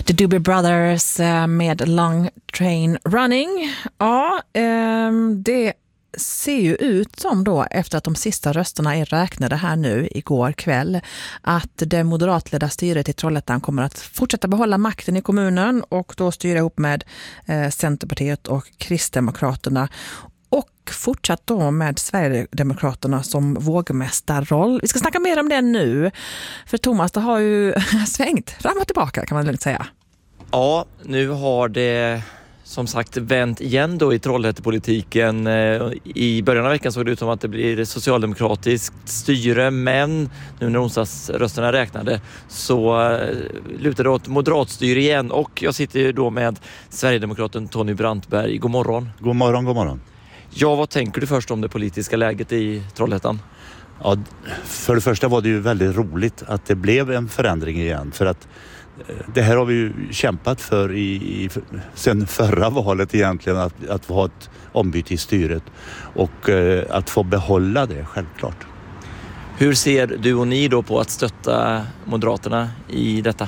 The Doobie Brothers med Long Train Running. Ja, det ser ju ut som då, efter att de sista rösterna är räknade här nu igår kväll, att det moderatledda styret i Trollhättan kommer att fortsätta behålla makten i kommunen och då styra ihop med Centerpartiet och Kristdemokraterna. Och fortsatt då med Sverigedemokraterna som vågmästarroll. Vi ska snacka mer om det nu. För Thomas, det har ju svängt fram och tillbaka, kan man väl säga. Ja, nu har det som sagt vänt igen då i Trollhättepolitiken. I början av veckan såg det ut som att det blir socialdemokratiskt styre, men nu när onsdagsrösterna räknade så lutar det åt moderatstyre igen. Och jag sitter ju då med Sverigedemokraten Tony Brantberg. God morgon. God morgon, god morgon. Ja, vad tänker du först om det politiska läget i Trollhättan? Ja, för det första var det ju väldigt roligt att det blev en förändring igen. För att det här har vi ju kämpat för sen förra valet egentligen. Att få ha ett ombyte i styret och att få behålla det, självklart. Hur ser du och ni då på att stötta Moderaterna i detta?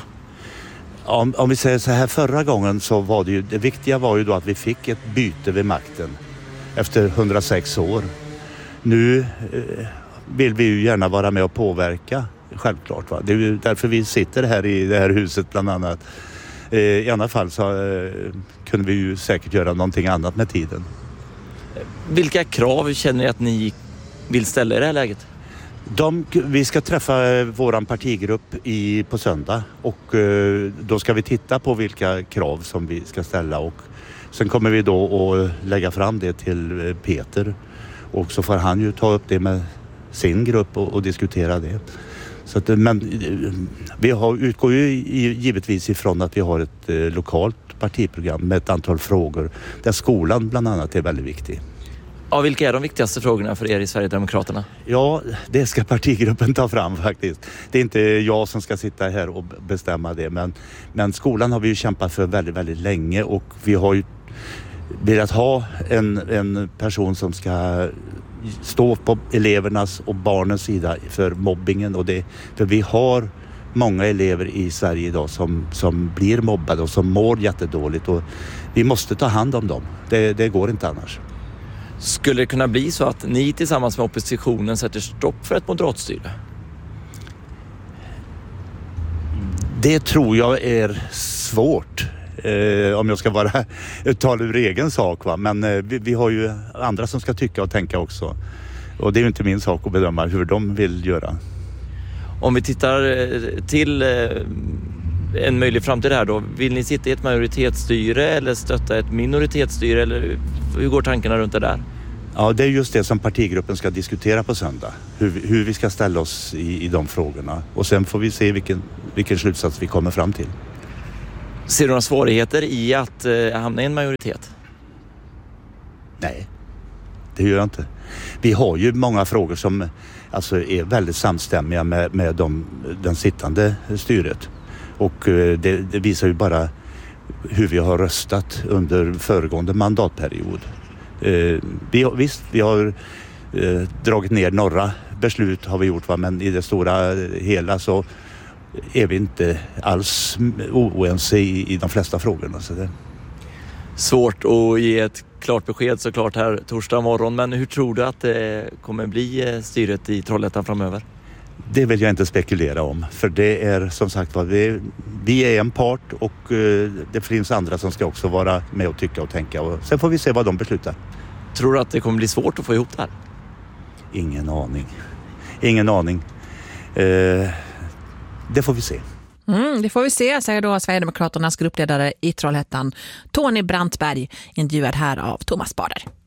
Om vi säger så här, förra gången så var det viktiga var ju då att vi fick ett byte vid makten efter 106 år. Nu vill vi ju gärna vara med och påverka, självklart. Va? Det är ju därför vi sitter här i det här huset bland annat. I alla fall så kunde vi ju säkert göra någonting annat med tiden. Vilka krav känner ni att ni vill ställa i det här läget? Vi ska träffa våran partigrupp på söndag och då ska vi titta på vilka krav som vi ska ställa och sen kommer vi då att lägga fram det till Peter och så får han ju ta upp det med sin grupp och diskutera det. Så att, men vi utgår ju givetvis ifrån att vi har ett lokalt partiprogram med ett antal frågor där skolan bland annat är väldigt viktig. Ja, vilka är de viktigaste frågorna för er i Sverigedemokraterna? Ja, det ska partigruppen ta fram faktiskt. Det är inte jag som ska sitta här och bestämma det. Men skolan har vi ju kämpat för väldigt, väldigt länge och vi har ju velat ha en person som ska stå på elevernas och barnens sida för mobbingen. För vi har många elever i Sverige idag som blir mobbade och som mår jättedåligt och vi måste ta hand om dem. Det går inte annars. Skulle det kunna bli så att ni tillsammans med oppositionen sätter stopp för ett moderatstyre? Det tror jag är svårt. Om jag ska tala ur egen sak. Va? Men vi har ju andra som ska tycka och tänka också. Och det är ju inte min sak att bedöma hur de vill göra. Om vi tittar till en möjlig framtid här då. Vill ni sitta i ett majoritetsstyre eller stötta ett minoritetsstyre? Eller hur går tankarna runt det där? Ja, det är just det som partigruppen ska diskutera på söndag. Hur vi ska ställa oss i de frågorna. Och sen får vi se vilken slutsats vi kommer fram till. Ser du några svårigheter i att hamna i en majoritet? Nej, det gör jag inte. Vi har ju många frågor som alltså, är väldigt samstämmiga med den sittande styret. Och det visar ju bara hur vi har röstat under föregående mandatperiod. Vi har dragit ner några beslut har vi gjort, va? Men i det stora hela så är vi inte alls oense i de flesta frågorna. Så det... Svårt att ge ett klart besked såklart här torsdag morgon, men hur tror du att det kommer bli styret i Trollhättan framöver? Det vill jag inte spekulera om, för det är som sagt vad vi är en part och det finns andra som ska också vara med och tycka och tänka och sen får vi se vad de beslutar. Tror du att det kommer bli svårt att få ihop det här? Ingen aning. Det får vi se. Det får vi se, säger då Sverigedemokraternas gruppledare i Trollhättan, Tony Brantberg, intervjuad här av Thomas Bader.